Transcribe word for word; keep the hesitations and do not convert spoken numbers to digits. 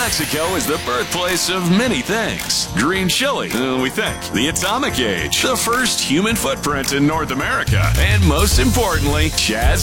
Mexico is the birthplace of many things. Green chili, uh, we think. The atomic age. The first human footprint in North America. And most importantly, Chaz